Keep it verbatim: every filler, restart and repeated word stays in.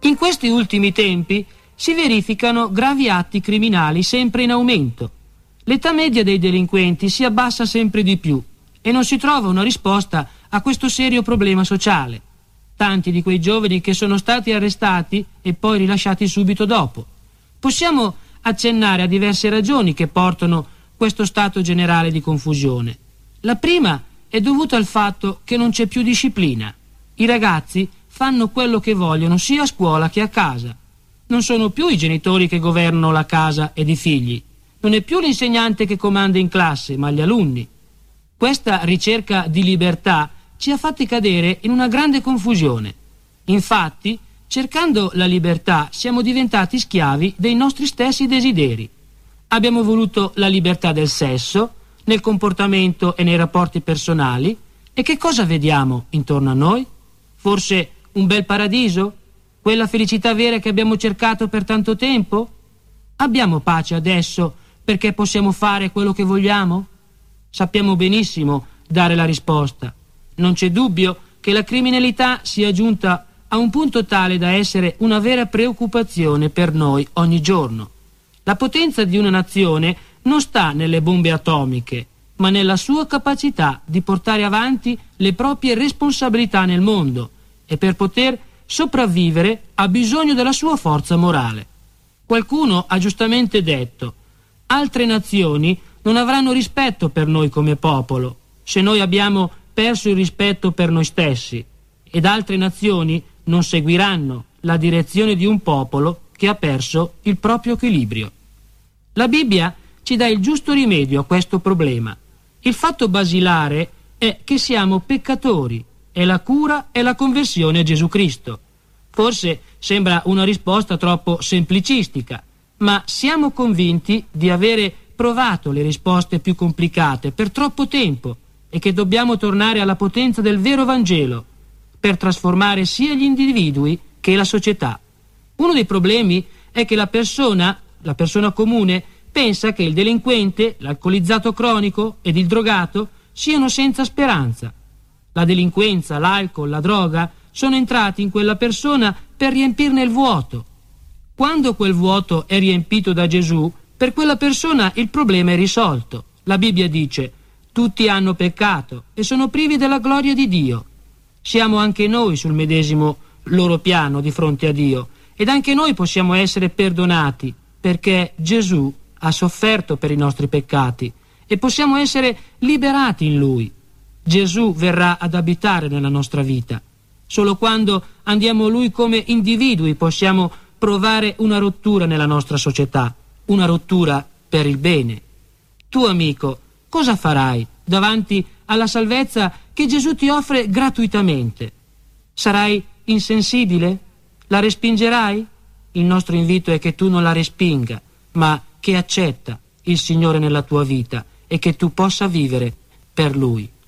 In questi ultimi tempi si verificano gravi atti criminali sempre in aumento. L'età media dei delinquenti si abbassa sempre di più e non si trova una risposta a questo serio problema sociale. Tanti di quei giovani che sono stati arrestati e poi rilasciati subito dopo. Possiamo accennare a diverse ragioni che portano questo stato generale di confusione. La prima è dovuta al fatto che non c'è più disciplina. I ragazzi fanno quello che vogliono sia a scuola che a casa. Non sono più i genitori che governano la casa ed i figli. Non è più l'insegnante che comanda in classe, ma gli alunni. Questa ricerca di libertà ci ha fatti cadere in una grande confusione. Infatti, cercando la libertà, siamo diventati schiavi dei nostri stessi desideri. Abbiamo voluto la libertà del sesso, nel comportamento e nei rapporti personali. E che cosa vediamo intorno a noi? Forse un bel paradiso? Quella felicità vera che abbiamo cercato per tanto tempo? Abbiamo pace adesso perché possiamo fare quello che vogliamo? Sappiamo benissimo dare la risposta. Non c'è dubbio che la criminalità sia giunta a un punto tale da essere una vera preoccupazione per noi ogni giorno. La potenza di una nazione non sta nelle bombe atomiche, ma nella sua capacità di portare avanti le proprie responsabilità nel mondo e per poter sopravvivere ha bisogno della sua forza morale. Qualcuno ha giustamente detto: altre nazioni non avranno rispetto per noi come popolo, se noi abbiamo perso il rispetto per noi stessi, ed altre nazioni non seguiranno la direzione di un popolo che ha perso il proprio equilibrio. La Bibbia ci dà il giusto rimedio a questo problema. Il fatto basilare è che siamo peccatori e la cura è la conversione a Gesù Cristo. Forse sembra una risposta troppo semplicistica, ma siamo convinti di avere provato le risposte più complicate per troppo tempo e che dobbiamo tornare alla potenza del vero Vangelo per trasformare sia gli individui che la società. Uno dei problemi è che la persona, la persona comune, pensa che il delinquente, l'alcolizzato cronico ed il drogato siano senza speranza. La delinquenza, l'alcol, la droga sono entrati in quella persona per riempirne il vuoto. Quando quel vuoto è riempito da Gesù, per quella persona il problema è risolto. La Bibbia dice: tutti hanno peccato e sono privi della gloria di Dio. Siamo anche noi sul medesimo loro piano di fronte a Dio ed anche noi possiamo essere perdonati perché Gesù ha sofferto per i nostri peccati e possiamo essere liberati in Lui. Gesù verrà ad abitare nella nostra vita. Solo quando andiamo a Lui come individui possiamo provare una rottura nella nostra società, una rottura per il bene. Tu, amico, cosa farai davanti alla salvezza che Gesù ti offre gratuitamente? Sarai insensibile? La respingerai? Il nostro invito è che tu non la respinga, ma che accetta il Signore nella tua vita e che tu possa vivere per Lui.